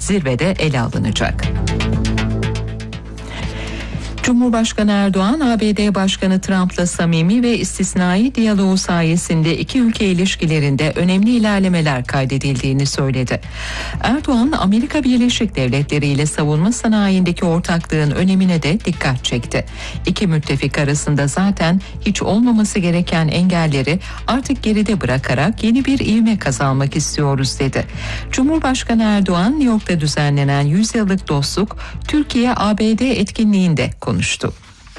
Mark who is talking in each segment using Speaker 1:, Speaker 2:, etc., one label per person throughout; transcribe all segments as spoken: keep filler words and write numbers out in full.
Speaker 1: zirvede ele alınacak. Cumhurbaşkanı Erdoğan, A B D Başkanı Trump'la samimi ve istisnai diyaloğu sayesinde iki ülke ilişkilerinde önemli ilerlemeler kaydedildiğini söyledi. Erdoğan, Amerika Birleşik Devletleri ile savunma sanayindeki ortaklığın önemine de dikkat çekti. İki müttefik arasında zaten hiç olmaması gereken engelleri artık geride bırakarak yeni bir ivme kazanmak istiyoruz dedi. Cumhurbaşkanı Erdoğan, New York'ta düzenlenen yüz yıllık dostluk Türkiye-A B D etkinliğinde konuştu. konuştu.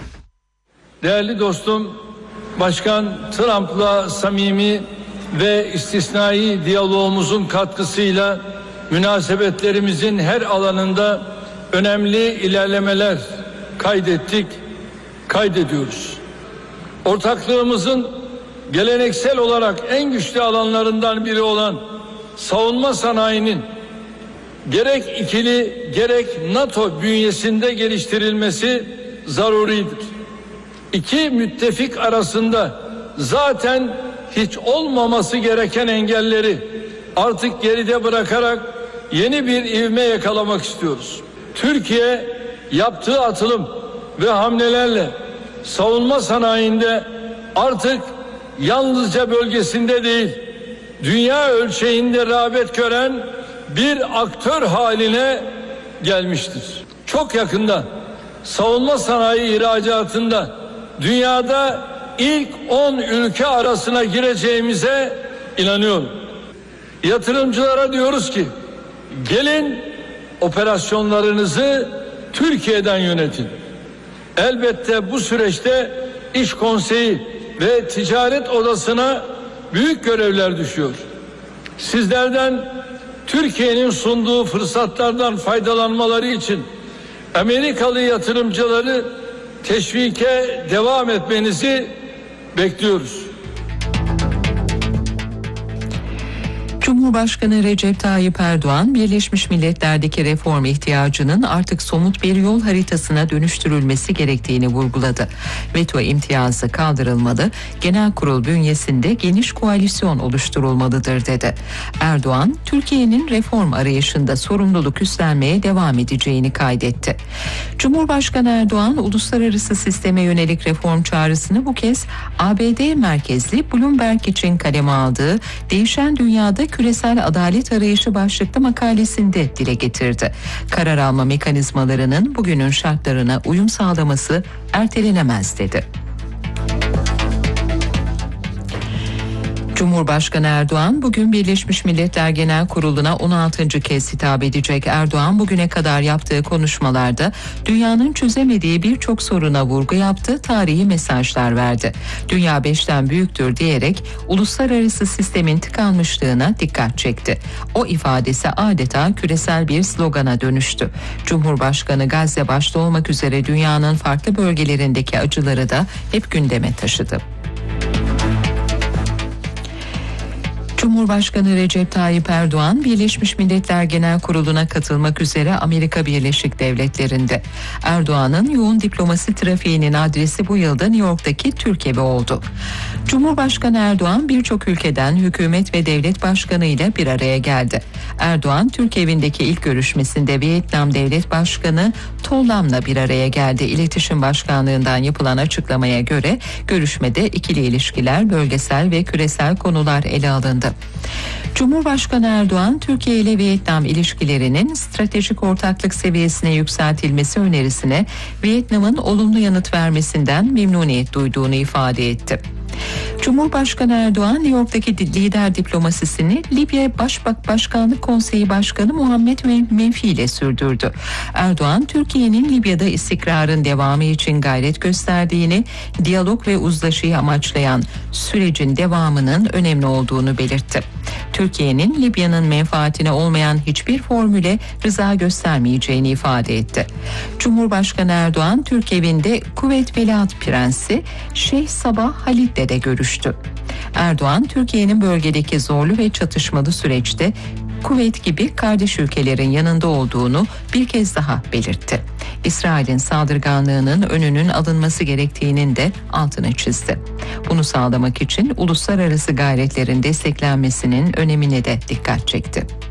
Speaker 2: Değerli dostum, Başkan Trump'la samimi ve istisnai diyalogumuzun katkısıyla münasebetlerimizin her alanında önemli ilerlemeler kaydettik, kaydediyoruz. Ortaklığımızın geleneksel olarak en güçlü alanlarından biri olan savunma sanayinin gerek ikili gerek NATO bünyesinde geliştirilmesi zaruridir. İki müttefik arasında zaten hiç olmaması gereken engelleri artık geride bırakarak yeni bir ivme yakalamak istiyoruz. Türkiye yaptığı atılım ve hamlelerle savunma sanayinde artık yalnızca bölgesinde değil, dünya ölçeğinde rağbet gören bir aktör haline gelmiştir. Çok yakında savunma sanayi ihracatında dünyada ilk on ülke arasına gireceğimize inanıyorum. Yatırımcılara diyoruz ki, gelin operasyonlarınızı Türkiye'den yönetin. Elbette bu süreçte İş Konseyi ve Ticaret Odası'na büyük görevler düşüyor. Sizlerden Türkiye'nin sunduğu fırsatlardan faydalanmaları için Amerikalı yatırımcıları teşvike devam etmenizi bekliyoruz.
Speaker 1: Cumhurbaşkanı Recep Tayyip Erdoğan, Birleşmiş Milletler'deki reform ihtiyacının artık somut bir yol haritasına dönüştürülmesi gerektiğini vurguladı. Veto imtiyazı kaldırılmalı, genel kurul bünyesinde geniş koalisyon oluşturulmalıdır dedi. Erdoğan, Türkiye'nin reform arayışında sorumluluk üstlenmeye devam edeceğini kaydetti. Cumhurbaşkanı Erdoğan, uluslararası sisteme yönelik reform çağrısını bu kez A B D merkezli Bloomberg için kaleme aldığı Değişen Dünyada Küresel Adalet Arayışı başlıklı makalesinde dile getirdi. Karar alma mekanizmalarının bugünün şartlarına uyum sağlaması ertelenemez dedi. Cumhurbaşkanı Erdoğan bugün Birleşmiş Milletler Genel Kurulu'na on altıncı kez hitap edecek. Erdoğan bugüne kadar yaptığı konuşmalarda dünyanın çözemediği birçok soruna vurgu yaptı, tarihi mesajlar verdi. Dünya beşten büyüktür diyerek uluslararası sistemin tıkanmışlığına dikkat çekti. O ifadesi adeta küresel bir slogana dönüştü. Cumhurbaşkanı Gazze başta olmak üzere dünyanın farklı bölgelerindeki acıları da hep gündeme taşıdı. Cumhurbaşkanı Recep Tayyip Erdoğan, Birleşmiş Milletler Genel Kurulu'na katılmak üzere Amerika Birleşik Devletleri'nde. Erdoğan'ın yoğun diplomasi trafiğinin adresi bu yılda New York'taki Türk Evi oldu. Cumhurbaşkanı Erdoğan birçok ülkeden hükümet ve devlet başkanı ile bir araya geldi. Erdoğan, Türk Evi'ndeki ilk görüşmesinde Vietnam Devlet Başkanı To Lam'la bir araya geldi. İletişim Başkanlığı'ndan yapılan açıklamaya göre görüşmede ikili ilişkiler, bölgesel ve küresel konular ele alındı. Cumhurbaşkanı Erdoğan, Türkiye ile Vietnam ilişkilerinin stratejik ortaklık seviyesine yükseltilmesi önerisine Vietnam'ın olumlu yanıt vermesinden memnuniyet duyduğunu ifade etti. Cumhurbaşkanı Erdoğan, New York'taki lider diplomasisini Libya Başbakanlık Konseyi Başkanı Muhammed Menfi ile sürdürdü. Erdoğan, Türkiye'nin Libya'da istikrarın devamı için gayret gösterdiğini, diyalog ve uzlaşıyı amaçlayan sürecin devamının önemli olduğunu belirtti. Türkiye'nin Libya'nın menfaatine olmayan hiçbir formüle rıza göstermeyeceğini ifade etti. Cumhurbaşkanı Erdoğan, Türk Evi'nde Kuveyt Veliaht Prensi Şeyh Sabah Halid'le de görüştü. Erdoğan, Türkiye'nin bölgedeki zorlu ve çatışmalı süreçte Kuveyt gibi kardeş ülkelerin yanında olduğunu bir kez daha belirtti. İsrail'in saldırganlığının önünün alınması gerektiğinin de altını çizdi. Bunu sağlamak için uluslararası gayretlerin desteklenmesinin önemine de dikkat çekti.